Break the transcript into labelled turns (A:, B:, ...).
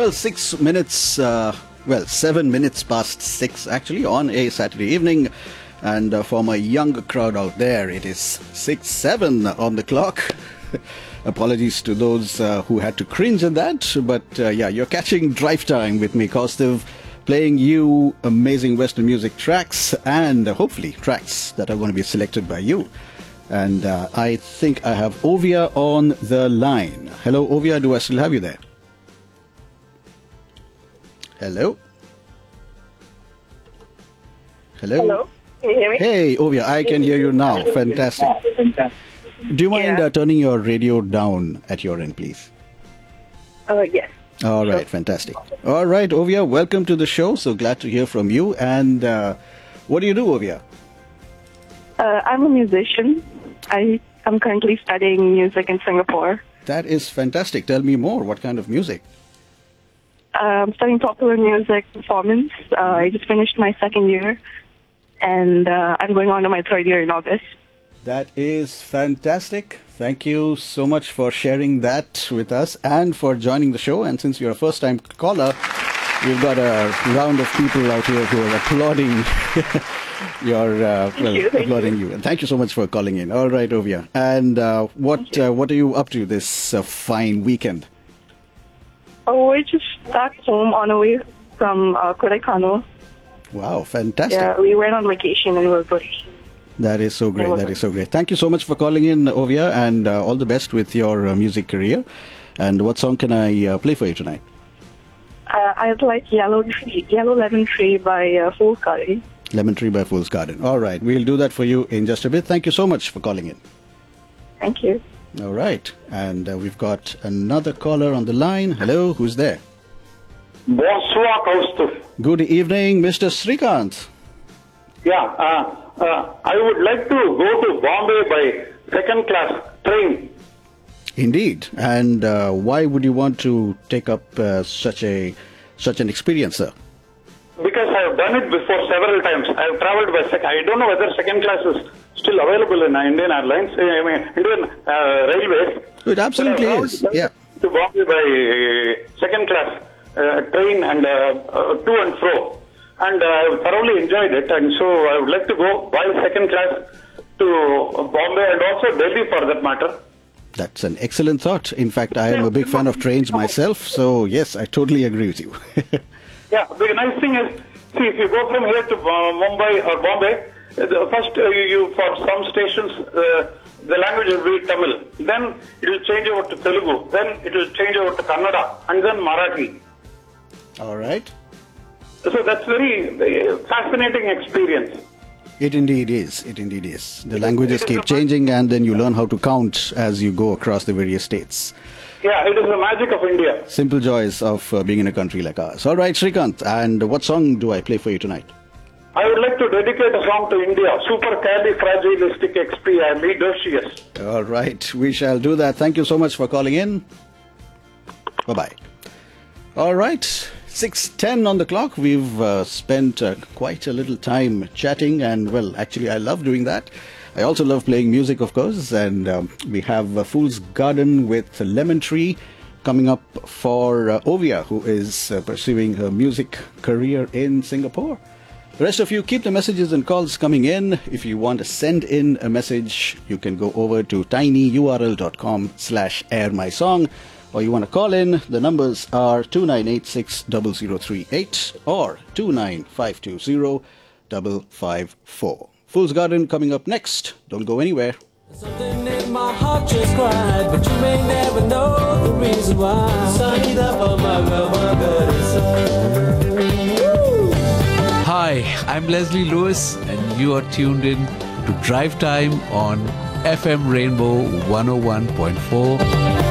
A: Well, 7 minutes past 6 actually on a Saturday evening. And for my young crowd out there, it is 6:07 on the clock. Apologies to those who had to cringe at that. But yeah, you're catching Drive Time with me, Kaustav, playing you amazing Western music tracks and hopefully tracks that are going to be selected by you. And I think I have Ovia on the line. Hello, Ovia. Do I still have you there? Hello? Hello?
B: Hello? Can you hear me?
A: Hey, Ovia, I can hear you now. Fantastic. Do you mind turning your radio down at your end, please?
B: Yes.
A: All right, fantastic. All right, Ovia, welcome to the show. So glad to hear from you. And what do you do, Ovia?
B: I'm a musician. I'm currently studying music in Singapore.
A: That is fantastic. Tell me more. What kind of music?
B: I'm studying popular music performance. I just finished my second year, and I'm going on to my third year in August.
A: That is fantastic. Thank you so much for sharing that with us and for joining the show. And since you're a first-time caller, we've got a round of people out here who are applauding applauding you. And thank you so much for calling in. All right, Ovia. And what are you up to this fine weekend?
B: Oh, we're just back home on our way from Kodaikanal.
A: Wow, fantastic.
B: Yeah, we went on vacation and we were good.
A: That is so great. That is so great. Thank you so much for calling in, Ovia, and all the best with your music career. And what song can I play for you tonight?
B: I'd like Yellow Lemon Tree by Fool's Garden.
A: Lemon Tree by Fool's Garden. All right. We'll do that for you in just a bit. Thank you so much for calling in.
B: Thank you.
A: All right. And we've got another caller on the line. Hello. Who's there?
C: Bonsoir, Kaustav.
A: Good evening, Mr. Srikanth.
C: Yeah, I would like to go to Bombay by second class train.
A: Indeed. And why would you want to take up such an experience, sir?
C: Because I have done it before several times. I have traveled by I don't know whether second class is still available in Indian Airlines, Indian Railways.
A: It absolutely is. Yeah.
C: To Bombay by second class train and to and fro. And I have thoroughly enjoyed it. And so I would like to go by second class to Bombay and also Delhi for that matter.
A: That's an excellent thought. In fact, I am a big fan of trains myself. So, yes, I totally agree with you.
C: Yeah, the nice thing is, see, if you go from here to Mumbai or Bombay, first you for some stations the language will be Tamil, then it will change over to Telugu, then it will change over to Kannada, and then Marathi.
A: All right.
C: So that's very fascinating experience.
A: It indeed is. It indeed is. The languages keep changing, and then you learn how to count as you go across the various states.
C: Yeah, it is the magic of India.
A: Simple joys of being in a country like ours. All right, Srikanth, and what song do I play for you tonight?
C: I would like to dedicate a song to India, Supercalifragilisticexpialidocious.
A: All right, we shall do that. Thank you so much for calling in. Bye-bye. All right, 6:10 on the clock. We've spent quite a little time chatting, and well, actually, I love doing that. I also love playing music, of course, and we have Fool's Garden with Lemon Tree coming up for Ovia, who is pursuing her music career in Singapore. The rest of you, keep the messages and calls coming in. If you want to send in a message, you can go over to tinyurl.com/airmysong, or you want to call in. The numbers are 2986-0038 or 29520-554. Fool's Garden coming up next. Don't go anywhere.
D: Something in my heart just cried, but you may never know the reason why. Hi, I'm Leslie Lewis, and you are tuned in to Drive Time on FM Rainbow 101.4.